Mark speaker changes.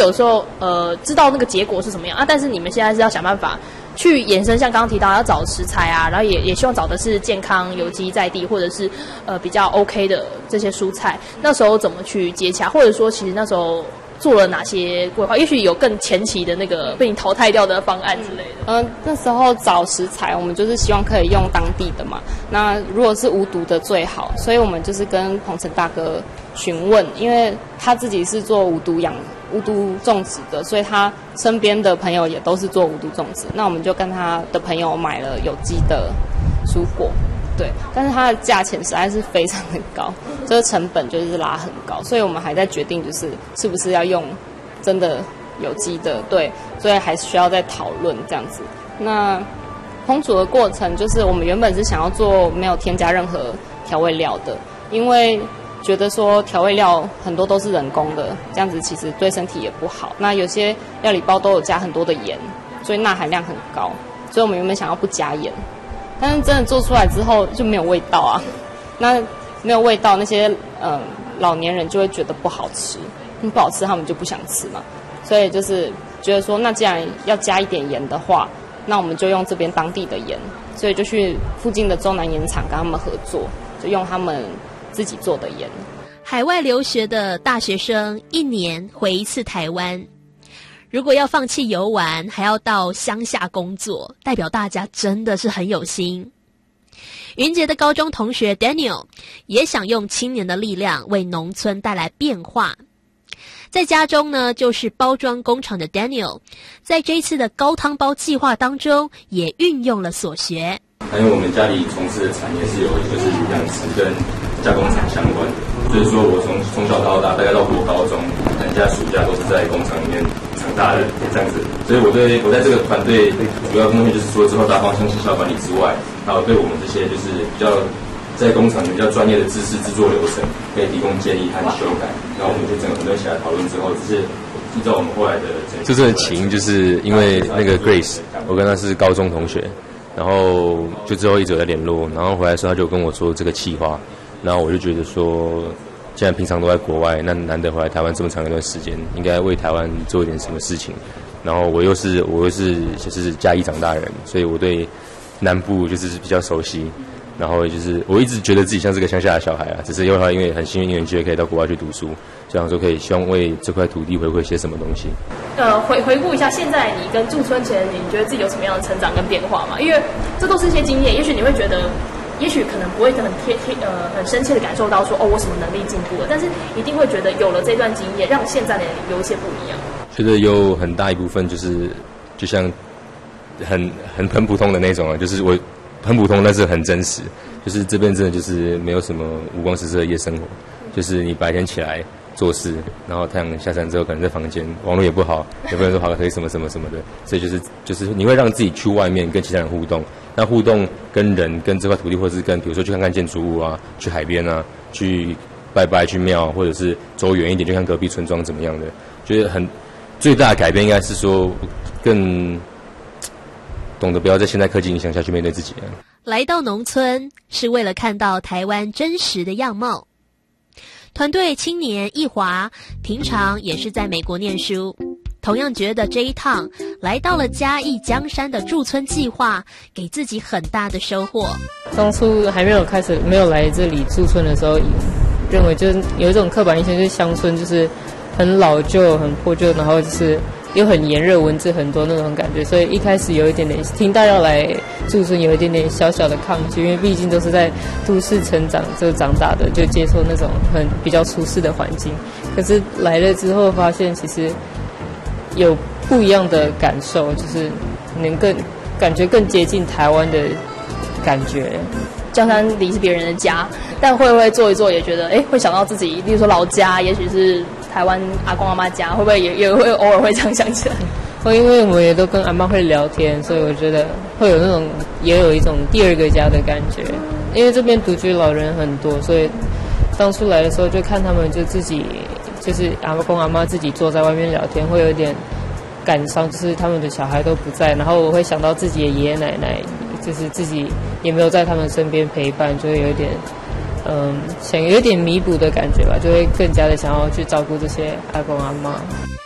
Speaker 1: 有时候知道那个结果是什么样啊，但是你们现在是要想办法去延伸，像刚刚提到要找食材啊，然后也希望找的是健康、有机、在地，或者是比较 OK 的这些蔬菜。那时候怎么去接洽，或者说其实那时候做了哪些规划？也许有更前期的那个被你淘汰掉的方案之类的。
Speaker 2: 那时候找食材，我们就是希望可以用当地的嘛。那如果是无毒的最好，所以我们就是跟鹏程大哥询问，因为他自己是做无毒种植的，所以他身边的朋友也都是做无毒种植。那我们就跟他的朋友买了有机的蔬果。对，但是它的价钱实在是非常的高，这个成本就是拉很高，所以我们还在决定是不是要用真的有机的，对，所以还需要再讨论这样子。那烹煮的过程就是我们原本是想要做没有添加任何调味料的，因为觉得说调味料很多都是人工的，这样子其实对身体也不好。那有些料理包都有加很多的盐，所以钠含量很高，所以我们原本想要不加盐。但是真的做出来之后就没有味道啊，那没有味道，那些老年人就会觉得不好吃，不好吃他们就不想吃嘛，所以就是觉得说，那既然要加一点盐的话，那我们就用这边当地的盐，所以就去附近的中南盐厂跟他们合作，就用他们自己做的盐。
Speaker 3: 海外留学的大学生1年回一次台湾。如果要放弃游玩，还要到乡下工作，代表大家真的是很有心。云杰的高中同学 Daniel 也想用青年的力量为农村带来变化。在家中呢，就是包装工厂的 Daniel， 在这一次的高汤包计划当中，也运用了所学。
Speaker 4: 因为我们家里从事的产业是有一个是养殖跟加工厂相关的，就是说我从小到大，大概到国高中，寒假暑假都是在工厂里面长大的这样子。所以我在这个团队主要贡献就是除了之后大方向行销管理之外，还有对我们这些就是比较在工厂比较专业的知识制作流程，可以提供建议和修改。然后我们就整个团队起来讨论之后，只是依照我们后来的
Speaker 5: 这次的起因就是因为那个 Grace， 我跟她是高中同学。然后就之后一直有在联络，然后回来的时候他就跟我说这个企划，然后我就觉得说，既然平常都在国外，那难得回来台湾这么长一段时间，应该为台湾做一点什么事情。然后我又是就是嘉义长大人，所以我对南部就是比较熟悉。然后就是我一直觉得自己像是个乡下的小孩啊，只是因为很幸运有机会可以到国外去读书，这样说可以希望为这块土地回馈些什么东西。
Speaker 1: 回顾一下，现在你跟驻村前，你觉得自己有什么样的成长跟变化吗？因为这都是一些经验，也许你会觉得，也许可能不会很很深切的感受到说，我什么能力进步了，但是一定会觉得有了这段经验，让现在的人有一些不一样。
Speaker 5: 觉得有很大一部分就像很普通的那种啊，就是我。很普通，但是很真实。就是这边真的就是没有什么五光十色的夜生活，就是你白天起来做事，然后太阳下山之后可能在房间，网络也不好，也不能说跑个腿什么什么什么的，所以就是你会让自己去外面跟其他人互动，那互动跟人跟这块土地，或者是跟比如说去看看建筑物啊，去海边啊，去拜拜去庙，或者是走远一点去看隔壁村庄怎么样的，觉得最大的改变应该是说更懂得不要在现代科技影响下去面对自己。
Speaker 3: 来到农村是为了看到台湾真实的样貌。团队青年一华平常也是在美国念书，同样觉得这一趟来到了嘉义江山的驻村计划给自己很大的收获。
Speaker 6: 当初还没有来这里驻村的时候，认为就是有一种刻板印象，就是乡村就是很老旧很破旧，然后就是又很炎热，蚊子很多那种感觉，所以一开始有一点点听到要来驻村，有一点点小小的抗拒，因为毕竟都是在都市成长长大的，就接受那种比较舒适的环境。可是来了之后，发现其实有不一样的感受，就是能感觉更接近台湾的感觉。
Speaker 1: 江山离是别人的家，但会不会做一做也觉得，会想到自己，例如说老家，也许是台湾阿公阿妈家，会不会也会偶尔会这样想起来？
Speaker 6: 会，因为我们也都跟阿妈会聊天，所以我觉得会有那种也有一种第二个家的感觉。因为这边独居老人很多，所以当初来的时候就看他们就自己就是阿公阿妈自己坐在外面聊天，会有点感伤，就是他们的小孩都不在，然后我会想到自己的爷爷奶奶，就是自己也没有在他们身边陪伴，就会有点想有一点弥补的感觉吧，就会更加的想要去照顾这些阿公阿嬷。